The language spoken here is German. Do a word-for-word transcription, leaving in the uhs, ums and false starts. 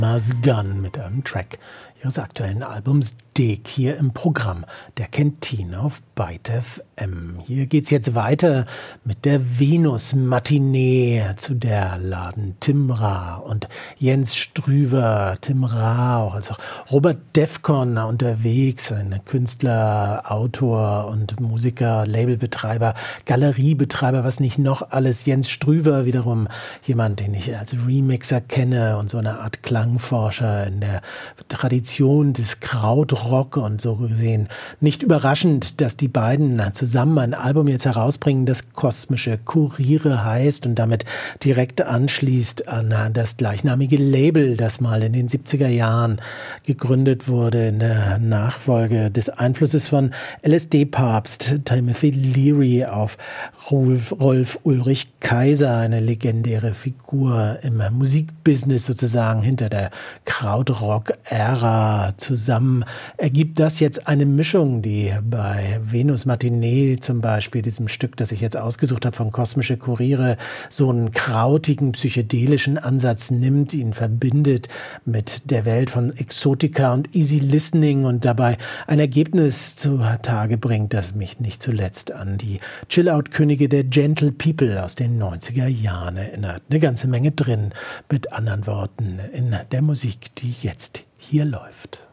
Mars Gun mit einem Track ihres aktuellen Albums Dig hier im Programm der Kentine auf Byte F M. Hier geht's jetzt weiter mit der Venus-Matinee, zu der laden Tim Ra und Jens Strüver, Tim Ra auch, als auch Robert Defcon unterwegs, ein Künstler, Autor und Musiker, Labelbetreiber, Galeriebetreiber, was nicht noch alles. Jens Strüver wiederum jemand, den ich als Remixer kenne und so eine Art Klangforscher in der Tradition des Krautrock, und so gesehen nicht überraschend, dass die beiden zusammen ein Album jetzt herausbringen, das Kosmische Kuriere heißt und damit direkt anschließt an das gleichnamige Label, das mal in den siebziger Jahren gegründet wurde in der Nachfolge des Einflusses von L S D-Papst Timothy Leary auf Rolf, Rolf Ulrich Kaiser, eine legendäre Figur im Musikbusiness sozusagen hinter der Krautrock-Ära. Zusammen ergibt das jetzt eine Mischung, die bei Venus-Matinee zum Beispiel, diesem Stück, das ich jetzt ausgesucht habe von Kosmische Kuriere, so einen krautigen, psychedelischen Ansatz nimmt, ihn verbindet mit der Welt von Exotica und Easy Listening und dabei ein Ergebnis zutage bringt, das mich nicht zuletzt an die Chill-Out-Könige der Gentle People aus den neunziger Jahren erinnert. Eine ganze Menge drin, mit anderen Worten, in der Musik, die jetzt hier läuft.